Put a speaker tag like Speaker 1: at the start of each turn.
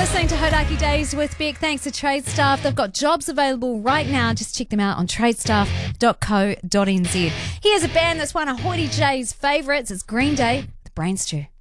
Speaker 1: listening to Hodaki Days with Beck. Thanks to Trade Staff. They've got jobs available right now. Just check them out on tradestaff.co.nz. Here's a band that's one of Hoity J's favourites. It's Green Day, The Brain Stew.